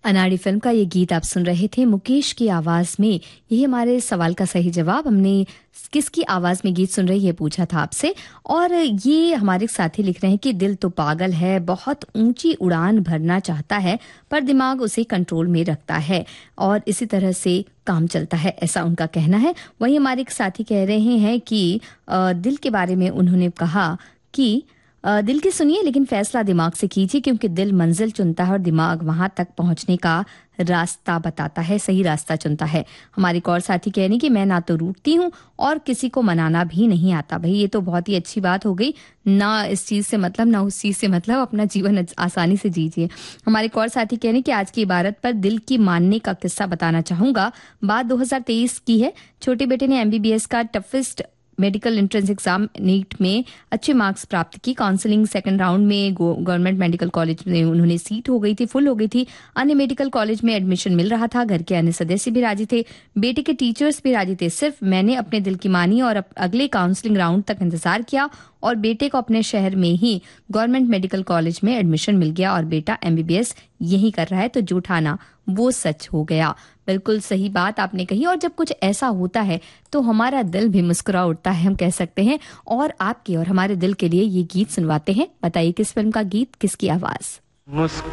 अनाड़ी फिल्म का ये गीत आप सुन रहे थे मुकेश की आवाज में। यही हमारे सवाल का सही जवाब। हमने किसकी आवाज में गीत सुन रहे ये पूछा था आपसे, और ये हमारे साथी लिख रहे हैं कि दिल तो पागल है, बहुत ऊंची उड़ान भरना चाहता है पर दिमाग उसे कंट्रोल में रखता है और इसी तरह से काम चलता है, ऐसा उनका कहना है। वहीं हमारे एक साथी कह रहे हैं कि दिल के बारे में उन्होंने कहा कि दिल की सुनिए लेकिन फैसला दिमाग से कीजिए, क्योंकि दिल मंजिल चुनता है और दिमाग वहां तक पहुंचने का रास्ता बताता है, सही रास्ता चुनता है। हमारे एक और साथी कह रहे हैं कि मैं ना तो रूठती हूँ और किसी को मनाना भी नहीं आता। भाई ये तो बहुत ही अच्छी बात हो गई, ना इस चीज से मतलब ना उस चीज से मतलब, अपना जीवन आसानी से जीजिए। हमारे एक और साथी कह रहे हैं कि आज की इबारत पर दिल की मानने का किस्सा बताना चाहूंगा। बात 2023 की है। छोटे बेटे ने MBBS का toughest medical entrance exam NEET में अच्छे मार्क्स प्राप्त की। काउंसलिंग सेकंड राउंड में गवर्नमेंट मेडिकल कॉलेज में उन्होंने सीट हो गई थी, फुल हो गई थी। अन्य मेडिकल कॉलेज में एडमिशन मिल रहा था। घर के अन्य सदस्य भी राजी थे, बेटे के टीचर्स भी राजी थे। सिर्फ मैंने अपने दिल की मानी और अगले काउंसलिंग राउंड तक इंतजार किया और बेटे को अपने शहर में ही गवर्नमेंट मेडिकल कॉलेज में एडमिशन मिल गया और बेटा MBBS यही कर रहा है। तो जो ठाना वो सच हो गया। बिल्कुल सही बात आपने कही। और जब कुछ ऐसा होता है तो हमारा दिल भी मुस्कुरा उठता है, हम कह सकते हैं। और आपके और हमारे दिल के लिए ये गीत सुनवाते हैं। बताइए किस फिल्म का गीत, किसकी आवाज।